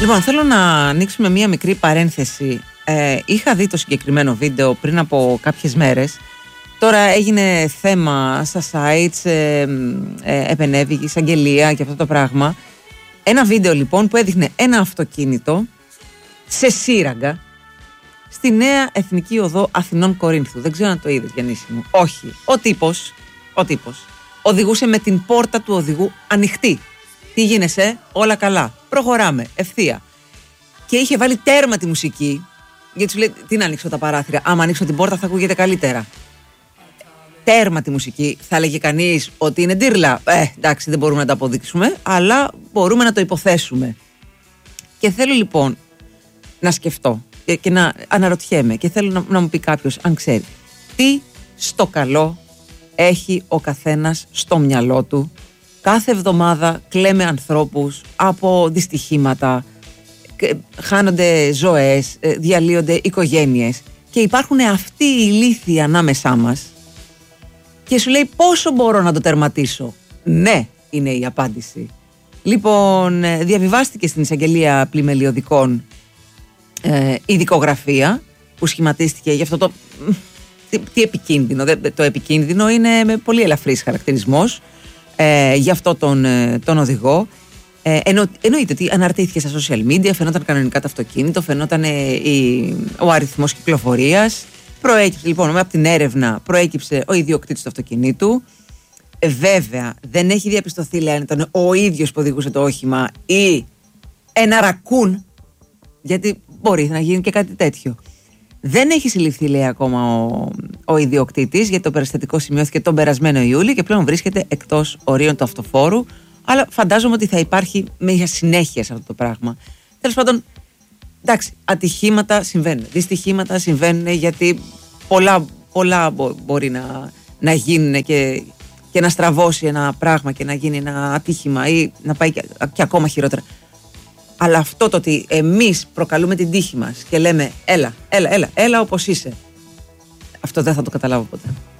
Λοιπόν, θέλω να ανοίξουμε μία μικρή παρένθεση. Είχα δει το συγκεκριμένο βίντεο πριν από κάποιες μέρες. Τώρα έγινε θέμα στα sites, επενέβη η εισαγγελία και αυτό το πράγμα. Ένα βίντεο λοιπόν που έδειχνε ένα αυτοκίνητο σε σύραγγα στη Νέα Εθνική Οδό Αθηνών Κορίνθου. Δεν ξέρω αν το είδες, Γιαννήση μου. Όχι. Ο τύπος οδηγούσε με την πόρτα του οδηγού ανοιχτή. Τι γίνεσαι, όλα καλά. Προχωράμε, ευθεία. Και είχε βάλει τέρμα τη μουσική, γιατί σου λέει: τι να ανοίξω τα παράθυρα. Άμα ανοίξω την πόρτα θα ακούγεται καλύτερα. Τέρμα τη μουσική. Θα έλεγε κανείς ότι είναι ντύρλα. Εντάξει, δεν μπορούμε να τα αποδείξουμε, αλλά μπορούμε να το υποθέσουμε. Και θέλω λοιπόν να σκεφτώ και να αναρωτιέμαι και θέλω να μου πει κάποιος, αν ξέρει, τι στο καλό έχει ο καθένας στο μυαλό του. Κάθε εβδομάδα κλαίμε ανθρώπους από δυστυχήματα, χάνονται ζωές, διαλύονται οικογένειες και υπάρχουν αυτοί οι ηλίθιοι ανάμεσά μας και σου λέει πόσο μπορώ να το τερματίσω. Ναι, είναι η απάντηση. Λοιπόν, διαβιβάστηκε στην εισαγγελία πλημελιωδικών η δικογραφία που σχηματίστηκε για αυτό το... Τι επικίνδυνο, το επικίνδυνο είναι με πολύ ελαφρύς χαρακτηρισμός για αυτό τον οδηγό. Εννοείται ότι αναρτήθηκε στα social media, φαινόταν κανονικά το αυτοκίνητο, φαινόταν ο αριθμός κυκλοφορίας. Προέκυψε λοιπόν, από την έρευνα προέκυψε ο ιδιοκτήτης του αυτοκινήτου. Βέβαια δεν έχει διαπιστωθεί, λέει, αν ήταν ο ίδιος που οδηγούσε το όχημα ή ένα ρακούν, γιατί μπορεί να γίνει και κάτι τέτοιο. Δεν έχει συλληφθεί, λέει, ακόμα ο ιδιοκτήτης, γιατί το περιστατικό σημειώθηκε τον περασμένο Ιούλιο και πλέον βρίσκεται εκτός ορίων του αυτοφόρου. Αλλά φαντάζομαι ότι θα υπάρχει μια συνέχεια σε αυτό το πράγμα. Τέλος πάντων, εντάξει, ατυχήματα συμβαίνουν, δυστυχήματα συμβαίνουν, γιατί πολλά μπορεί να γίνουν και να στραβώσει ένα πράγμα και να γίνει ένα ατύχημα ή να πάει και ακόμα χειρότερα. Αλλά αυτό το ότι εμείς προκαλούμε την τύχη μας και λέμε έλα όπως είσαι, αυτό δεν θα το καταλάβω ποτέ.